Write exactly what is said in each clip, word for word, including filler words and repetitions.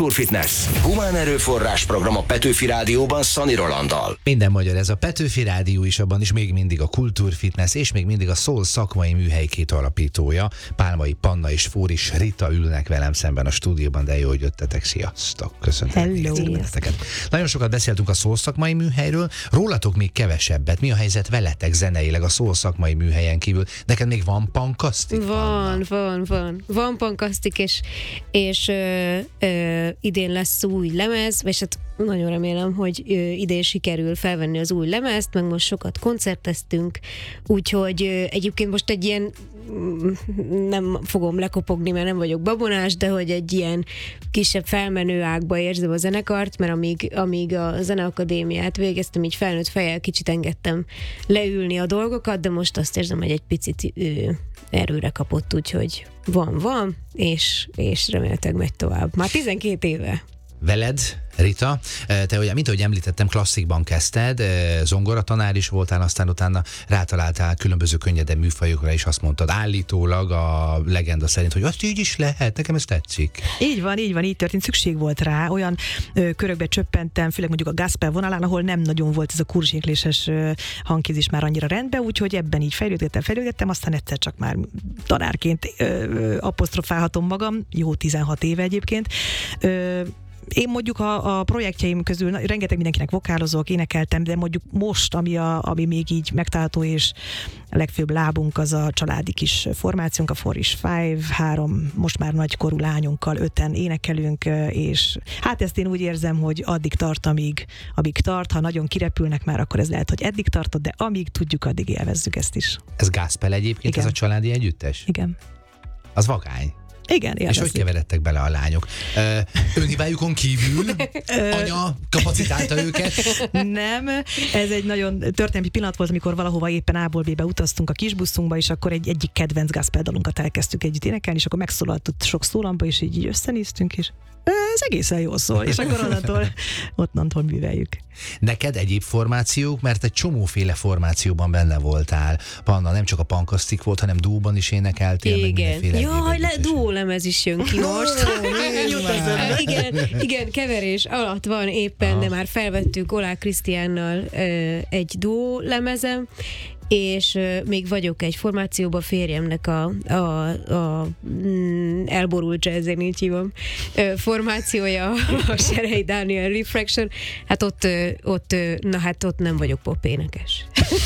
Kultúrfitness. Humán erőforrás program a Petőfi Rádióban Szani Rolanddal. Minden magyar, ez a Petőfi Rádió is, abban is még mindig a Kultúrfitness, és még mindig a Soul szakmai műhely két alapítója, Pálmai Panna és Fóris Rita ülnek velem szemben a stúdióban, de jó, hogy jöttetek. Sziasztok! Köszöntelek még egyszer benneteket. Nagyon sokat beszéltünk a Soul szakmai műhelyről, rólatok még kevesebbet. Mi a helyzet veletek zeneileg a Soul szakmai műhelyen kívül? Neked még van pankasztik? Van, van, van. Van pankasztik, és, és ö, ö, idén lesz új lemez, és hát nagyon remélem, hogy ö, idén sikerül felvenni az új lemezt, meg most sokat koncerteztünk, úgyhogy ö, egyébként most egy ilyen, nem fogom lekopogni, mert nem vagyok babonás, de hogy egy ilyen kisebb felmenő ágba érzem a zenekart, mert amíg, amíg a zeneakadémiát végeztem, így felnőtt fejjel kicsit engedtem leülni a dolgokat, de most azt érzem, hogy egy picit ö, erőre kapott, úgyhogy van, van, és, és remélhetőleg megy tovább. Már tizenkét éve. Veled, Rita, te, ugye, mint ahogy említettem, klasszikban kezdted, zongoratanár is voltál, aztán utána rátaláltál különböző könnyedebb műfajokra, és azt mondtad állítólag a legenda szerint, hogy azt így is lehet, nekem ez tetszik. Így van, így van, így történt, szükség volt rá, olyan ö, körökbe csöppentem, főleg mondjuk a gospel vonalán, ahol nem nagyon volt ez a kurzsékléses hangkézés már annyira rendben, úgyhogy ebben így fejlődgettem, fejlődgettem, aztán egyszer csak már tanárként ö, ö, apostrofálhatom magam, jó tizenhat éve egyébként. Ö, Én mondjuk a, a projektjeim közül rengeteg mindenkinek vokálozok, énekeltem, de mondjuk most, ami, a, ami még így megtalálható, és a legfőbb lábunk, az a családi kis formációnk, a Four is Five, három most már nagykorú lányunkkal, öten énekelünk, és hát ezt én úgy érzem, hogy addig tart, amíg, amíg tart, ha nagyon kirepülnek már, akkor ez lehet, hogy eddig tartott, de amíg tudjuk, addig élvezzük ezt is. Ez gospel egyébként, Igen. Ez a családi együttes? Igen. Az vagány. Igen, és hogy keveredtek bele a lányok? Önhibájukon kívül anya kapacitálta őket? Nem, ez egy nagyon történelmi pillanat volt, amikor valahova éppen A-ból B-be utaztunk a kisbuszunkba, és akkor egy egyik kedvenc gospel dalunkat elkezdtük együtt énekelni, és akkor megszólalt ott sok szólamba, és így, így összenéztünk, és ez egészen jól szól, és akkor onnantól, onnantól műveljük. Neked egyéb formációk, mert egy csomóféle formációban benne voltál. Panna, nem csak a pankasztik volt, hanem dúban is énekeltél. Igen. Jaj, le, dúlemez is jön ki most. igen, igen, keverés alatt van éppen, de már felvettük Olá Krisztiánnal egy dúlemezem, és uh, még vagyok egy formációban, férjemnek a, a, a mm, elborult jazzen, így hívom, uh, formációja, a Serei Daniel Refraction, hát ott, uh, ott, uh, na hát ott nem vagyok popénekes.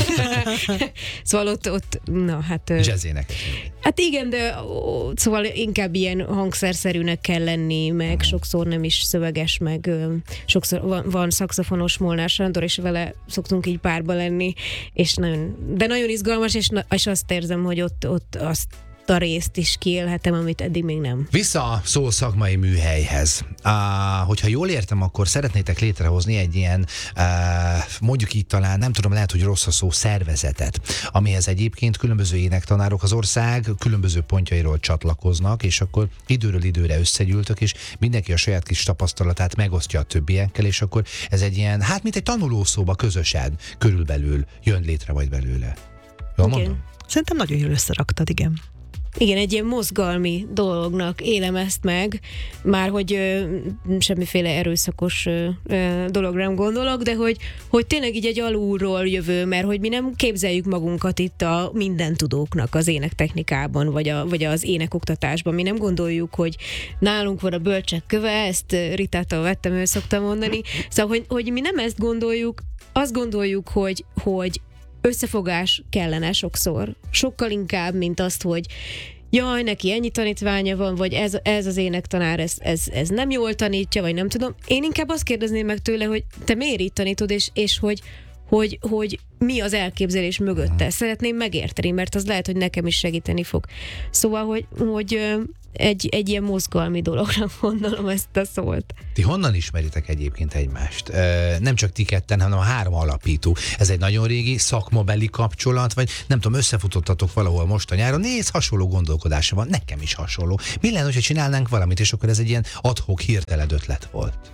Szóval ott, ott na hát... Uh, Jazzénekes. Hát igen, de ó, szóval inkább ilyen hangszerszerűnek kell lenni, meg sokszor nem is szöveges, meg ö, sokszor van, van szaxofonos Molnár Sándor, és vele szoktunk így párba lenni, és nagyon, de nagyon izgalmas, és, és azt érzem, hogy ott, ott azt a részt is kiélhetem, amit eddig még nem. Vissza a Soul szakmai műhelyhez. Uh, hogyha jól értem, akkor szeretnétek létrehozni egy ilyen, uh, mondjuk így talán, nem tudom, lehet, hogy rossz a szó, szervezetet, amihez egyébként különböző énektanárok az ország különböző pontjairól csatlakoznak, és akkor időről időre összegyűltök, és mindenki a saját kis tapasztalatát megosztja a többiekkel, és akkor ez egy ilyen, hát mint egy tanulószóba közösen körülbelül jön létre majd belőle. Jól mondom? Szerintem nagyon jól összeraktad, igen. Igen, egy ilyen mozgalmi dolognak élem ezt meg, már hogy ö, semmiféle erőszakos ö, ö, dologra nem gondolok, de hogy, hogy tényleg így egy alulról jövő, mert hogy mi nem képzeljük magunkat itt a mindentudóknak az énektechnikában, vagy, a, vagy az énekoktatásban. Mi nem gondoljuk, hogy nálunk van a bölcsek köve, ezt Ritától vettem, ő szokta mondani. Szóval, hogy, hogy mi nem ezt gondoljuk, azt gondoljuk, hogy, hogy összefogás kellene sokszor. Sokkal inkább, mint azt, hogy jaj, neki ennyi tanítványa van, vagy ez, ez az énektanár, ez, ez, ez nem jól tanítja, vagy nem tudom. Én inkább azt kérdezném meg tőle, hogy te miért így tanítod, és, és hogy, hogy, hogy mi az elképzelés mögötte. Szeretném megérteni, mert az lehet, hogy nekem is segíteni fog. Szóval, hogy, hogy egy, egy ilyen mozgalmi dologra gondolom ezt a szót. Ti honnan ismeritek egyébként egymást? E, nem csak ti ketten, hanem a három alapító. Ez egy nagyon régi szakmabeli kapcsolat, vagy nem tudom, összefutottatok valahol most a nyáron, nézd, hasonló gondolkodása van, nekem is hasonló. Mi lenne, hogyha csinálnánk valamit, és akkor ez egy ilyen ad hoc hirtelen ötlet volt?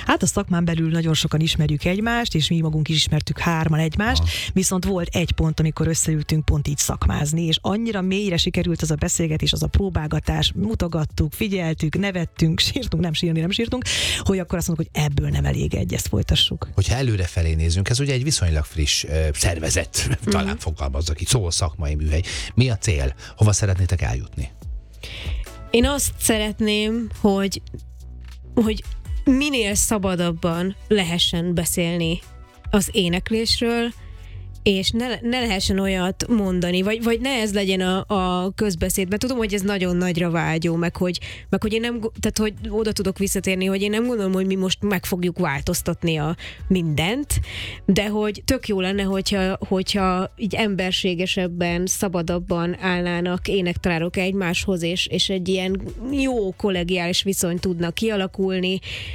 Hát a szakmán belül nagyon sokan ismerjük egymást, és mi magunk is ismertük hárman egymást, Aha. viszont volt egy pont, amikor összeültünk pont így szakmázni, és annyira mélyre sikerült az a beszélgetés, az a próbálgatás, mutogattuk, figyeltük, nevettünk, sírtunk, nem sírni, nem sírtunk, hogy akkor azt mondjuk, hogy ebből nem elég egy, ezt folytassuk. Hogyha előrefelé nézünk, ez ugye egy viszonylag friss uh, szervezet, talán mm-hmm. fogalmazzak így, szóval szakmai műhely. Mi a cél? Hova szeretnétek eljutni? Én azt szeretném, hogy, hogy minél szabadabban lehessen beszélni az éneklésről, és ne, ne lehessen olyat mondani, vagy, vagy ne ez legyen a, a közbeszéd, mert tudom, hogy ez nagyon nagyra vágyó, meg hogy, meg hogy én nem, tehát hogy oda tudok visszatérni, hogy én nem gondolom, hogy mi most meg fogjuk változtatni a mindent, de hogy tök jó lenne, hogyha, hogyha így emberségesebben, szabadabban állnának énektanárok egymáshoz, és, és egy ilyen jó kollegiális viszony tudnak kialakulni,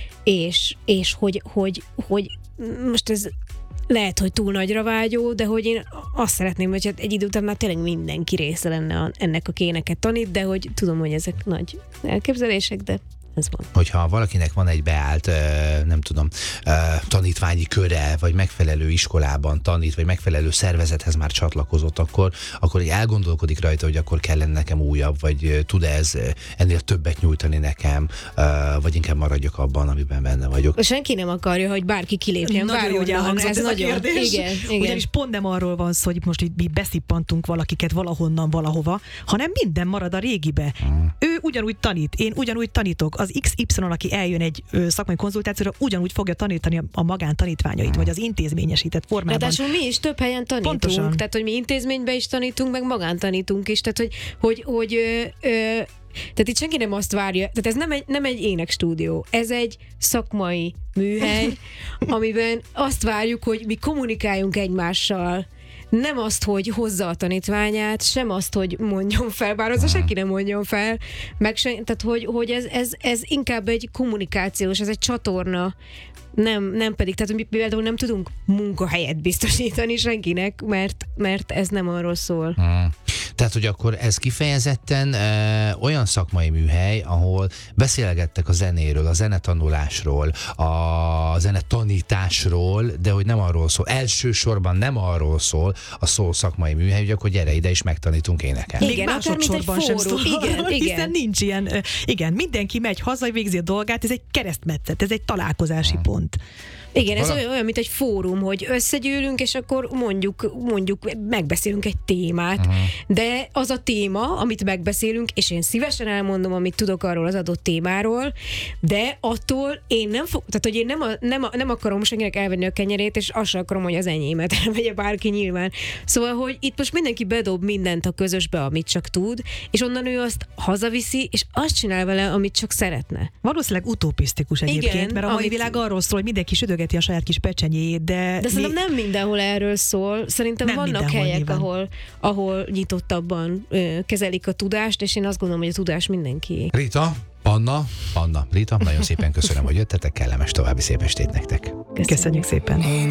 és, és hogy, hogy, hogy most ez lehet, hogy túl nagyra vágyó, de hogy én azt szeretném, hogy egy idő után már tényleg mindenki része lenne a, ennek, aki éneket tanít, de hogy tudom, hogy ezek nagy elképzelések, de ez van. Hogyha valakinek van egy beállt, nem tudom, tanítványi köre, vagy megfelelő iskolában tanít, vagy megfelelő szervezethez már csatlakozott, akkor, akkor így elgondolkodik rajta, hogy akkor kellene nekem újabb, vagy tud-e ez ennél többet nyújtani nekem, vagy inkább maradjak abban, amiben benne vagyok. Senki nem akarja, hogy bárki kilépjen bárhonnan. Ez, ez nagyon, kérdés. Igen, igen. Ugyanis pont nem arról van szó, hogy most itt mi beszippantunk valakiket valahonnan valahova, hanem minden marad a régibe. Hmm. Ő ugyanúgy tanít, én ugyanúgy tanítok. Az iksz ipszilon, aki eljön egy ö, szakmai konzultációra, ugyanúgy fogja tanítani a, a magántanítványait, hmm. vagy az intézményesített formában. Ráadásul mi is több helyen tanítunk, Pontosan. Tehát hogy mi intézményben is tanítunk, meg magántanítunk is, tehát hogy, hogy, hogy ö, ö, tehát itt senki nem azt várja, tehát ez nem egy, nem egy énekstúdió, ez egy szakmai műhely, amiben azt várjuk, hogy mi kommunikáljunk egymással, nem azt, hogy hozza a tanítványát, sem azt, hogy mondjon fel, bár az a senki nem mondjon fel, meg se, tehát hogy, hogy ez, ez, ez inkább egy kommunikációs, ez egy csatorna, nem, nem pedig, tehát mi például nem tudunk munkahelyet biztosítani senkinek, mert, mert ez nem arról szól. Hmm. Tehát, hogy akkor ez kifejezetten e, olyan szakmai műhely, ahol beszélgettek a zenéről, a zenetanulásról, a zenetanításról, de hogy nem arról szól, elsősorban nem arról szól a szó szakmai műhely, hogy akkor gyere ide és megtanítunk énekelni. Igen, akár mint egy fórum. Igen, igen. Hiszen nincs ilyen, igen, mindenki megy haza, végzi a dolgát, ez egy keresztmetszet, ez egy találkozási hmm. pont. Igen, ez olyan, olyan, mint egy fórum, hogy összegyűlünk, és akkor mondjuk, mondjuk megbeszélünk egy témát, uh-huh. de az a téma, amit megbeszélünk, és én szívesen elmondom, amit tudok arról az adott témáról, de attól én nem fog, tehát hogy én nem, a, nem, a, nem akarom senkinek elvenni a kenyerét, és azt sem akarom, hogy az enyémet elvegye bárki nyilván. Szóval, hogy itt most mindenki bedob mindent a közösbe, amit csak tud, és onnan ő azt hazaviszi, és azt csinál vele, amit csak szeretne. Valószínűleg utopisztikus egyébként, igen, mert a mai amit... világ arról szól, hogy mindenki südögeti a saját kis pecsenyéjét, de... De szerintem mi... nem mindenhol erről szól. Szerintem nem vannak helyek, ahol, ahol nyitottabban ö, kezelik a tudást, és én azt gondolom, hogy a tudás mindenkié. Rita, Panna, Panna, Rita, nagyon szépen köszönöm, hogy jöttetek, kellemes további szép estét nektek. Köszönjük, Köszönjük szépen.